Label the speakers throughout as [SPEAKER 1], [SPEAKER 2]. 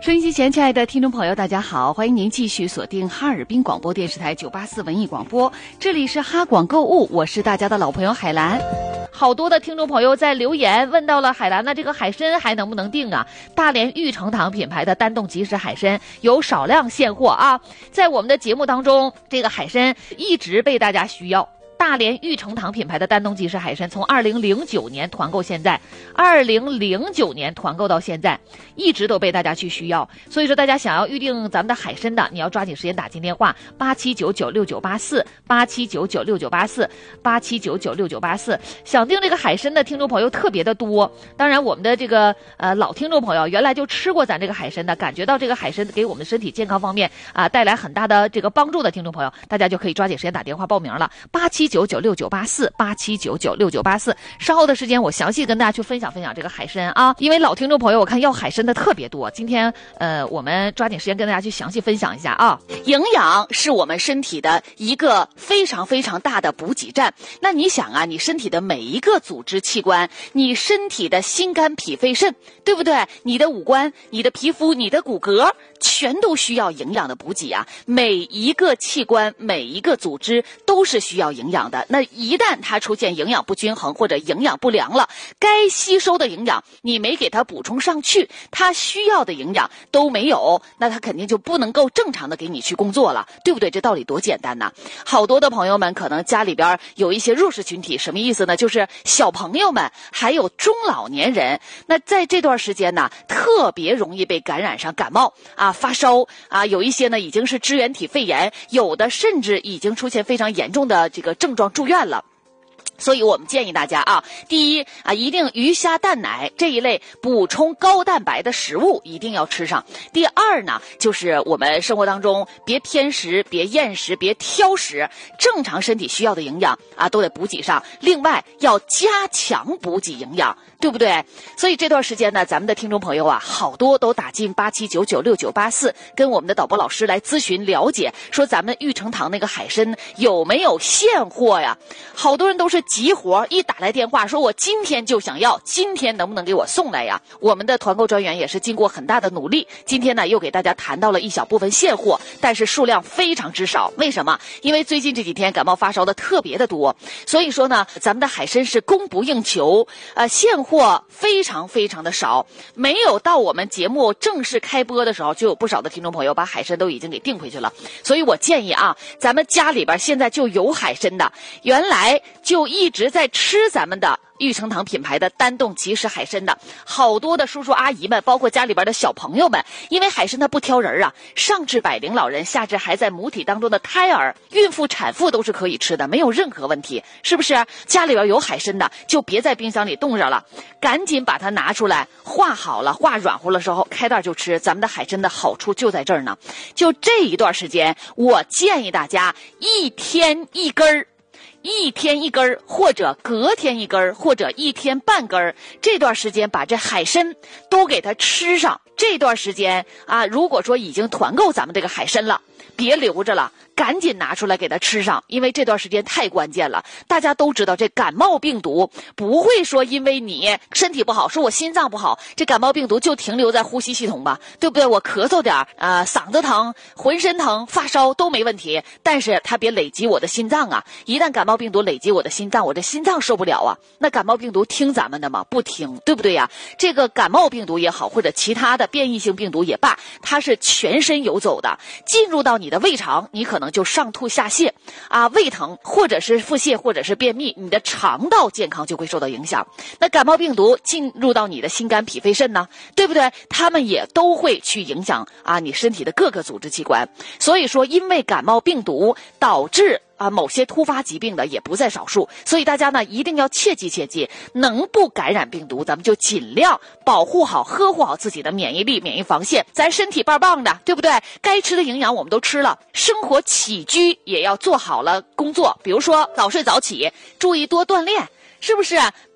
[SPEAKER 1] 收音机前，亲爱的听众朋友，大家好，欢迎您继续锁定哈尔滨广播电视台984文艺广播，这里是哈广购物，我是大家的老朋友海兰。好多的听众朋友在留言问到了海兰的这个海参还能不能订啊？大连玉成堂品牌的单冻即食海参有少量现货啊，在我们的节目当中，这个海参一直被大家需要。大连玉成堂品牌的丹东即食海参从2009年团购现在，2009年团购到现在，一直都被大家去需要。所以说，大家想要预定咱们的海参的，你要抓紧时间打进电话87996984，87996984，87996984。想订这个海参的听众朋友特别的多。当然，我们的这个老听众朋友原来就吃过咱这个海参的，感觉到这个海参给我们的身体健康方面带来很大的这个帮助的听众朋友，大家就可以抓紧时间打电话报名了。87996984，87996984。稍后的时间我详细跟大家去分享这个海参啊，因为老听众朋友我看要海参的特别多，今天我们抓紧时间跟大家去详细分享一下啊。营养是我们身体的一个非常非常大的补给站。那你想啊，你身体的每一个组织器官，你身体的心肝脾肺肾，对不对？你的五官、你的皮肤、你的骨骼，全都需要营养的补给啊。每一个器官、每一个组织都是需要营养的。那一旦它出现营养不均衡或者营养不良了，该吸收的营养你没给它补充上去，它需要的营养都没有，那它肯定就不能够正常的给你去工作了，对不对？这道理多简单呐！好多的朋友们可能家里边有一些弱势群体，什么意思呢？就是小朋友们还有中老年人，那在这段时间呢，特别容易被感染上感冒啊、发烧啊，有一些呢已经是支原体肺炎，有的甚至已经出现非常严重的这个症状住院了。所以我们建议大家啊，第一啊，一定鱼虾蛋奶这一类补充高蛋白的食物一定要吃上。第二呢，就是我们生活当中别偏食、别厌食、别挑食，正常身体需要的营养啊都得补给上。另外要加强补给营养，对不对？所以这段时间呢，咱们的听众朋友啊，好多都打进87996984，跟我们的导播老师来咨询了解，说咱们玉成堂那个海参有没有现货呀？好多人都是急活，一打来电话说我今天就想要，今天能不能给我送来呀？我们的团购专员也是经过很大的努力，今天呢又给大家谈到了一小部分现货，但是数量非常之少。为什么？因为最近这几天感冒发烧的特别的多，所以说呢，咱们的海参是供不应求，现货非常非常的少，没有到我们节目正式开播的时候，就有不少的听众朋友把海参都已经给订回去了。所以我建议啊，咱们家里边现在就有海参的，原来就一直在吃咱们的玉成堂品牌的单冻即食海参的好多的叔叔阿姨们，包括家里边的小朋友们，因为海参它不挑人啊，上至百龄老人，下至还在母体当中的胎儿、孕妇、产妇都是可以吃的，没有任何问题，是不是？家里边有海参的，就别在冰箱里冻着了，赶紧把它拿出来，化好了、化软乎的时候开袋就吃。咱们的海参的好处就在这儿呢。就这一段时间，我建议大家一天一根儿。一天一根儿，或者隔天一根儿，或者一天半根儿，这段时间把这海参都给它吃上。这段时间啊，如果说已经团购咱们这个海参了，别留着了，赶紧拿出来给它吃上，因为这段时间太关键了。大家都知道，这感冒病毒不会说因为你身体不好，说我心脏不好，这感冒病毒就停留在呼吸系统吧，对不对？我咳嗽点嗓子疼、浑身疼、发烧都没问题，但是它别累积我的心脏啊！一旦感冒病毒累积我的心脏，我这心脏受不了啊！那感冒病毒听咱们的吗？不听，对不对呀？这个感冒病毒也好，或者其他的变异性病毒也罢，它是全身游走的，进入到你的胃肠，你可能就上吐下泻啊，胃疼，或者是腹泻，或者是便秘，你的肠道健康就会受到影响。那感冒病毒进入到你的心肝脾肺肾呢，对不对？他们也都会去影响啊你身体的各个组织器官。所以说，因为感冒病毒导致某些突发疾病的也不在少数，所以大家呢一定要切记，能不感染病毒，咱们就尽量保护好、呵护好自己的免疫力、免疫防线。咱身体棒棒的，对不对？该吃的营养我们都吃了，生活起居也要做好了工作，比如说早睡早起，注意多锻炼，是不是？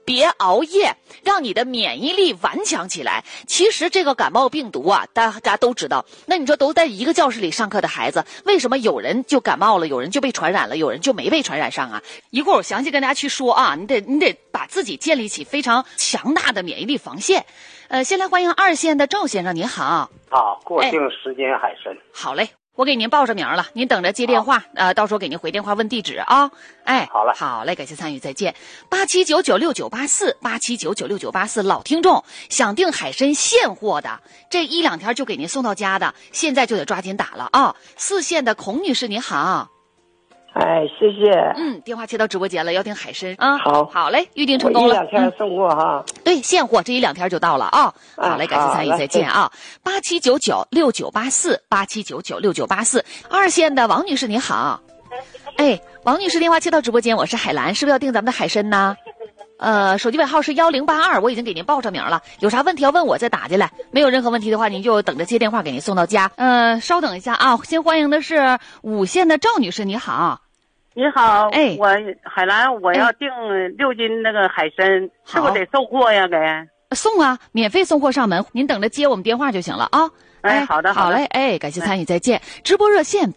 [SPEAKER 1] 别熬夜，让你的免疫力顽强起来。其实这个感冒病毒啊，大家都知道。那你说都在一个教室里上课的孩子，为什么有人就感冒了，有人就被传染了，有人就没被传染上啊？一会儿我详细跟大家去说啊，你得把自己建立起非常强大的免疫力防线。先来欢迎2线的赵先生，您好。
[SPEAKER 2] 好，过境时间海参。
[SPEAKER 1] 好嘞。我给您报上名了，您等着接电话，到时候给您回电话问地址啊。
[SPEAKER 2] 好了，
[SPEAKER 1] 好嘞，感谢参与，再见。87996984，87996984，老听众想订海参现货的，这1-2天就给您送到家的，现在就得抓紧打了啊。4线的孔女士您好。
[SPEAKER 3] 哎，谢谢。
[SPEAKER 1] 电话接到直播间了，要订海参啊。好嘞，预定成功了。
[SPEAKER 3] 我1-2天送货哈。
[SPEAKER 1] 对，现货这1-2天就到了啊。好嘞，感谢参与，再见啊。87996984，87996984。2线的王女士您好。王女士电话接到直播间，我是海兰，是不是要订咱们的海参呢？手机尾号是1082，我已经给您报上名了。有啥问题要问我再打进来，没有任何问题的话，您就等着接电话给您送到家。稍等一下啊，先欢迎的是5线的赵女士，你好。
[SPEAKER 4] 你好，我海兰，我要订6斤那个海参，是不是得送货呀？给
[SPEAKER 1] 送啊，免费送货上门，您等着接我们电话就行了啊。
[SPEAKER 4] 好的，
[SPEAKER 1] 好嘞，感谢参与，再见。直播热线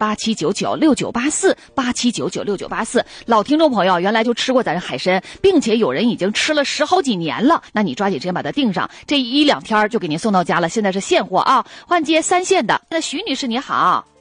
[SPEAKER 1] 87996984，87996984。老听众朋友，原来就吃过咱海参，并且有人已经吃了10好几年了，那你抓紧时间把它订上，这1-2天就给您送到家了。现在是现货啊。换接3线的，那徐女士你好。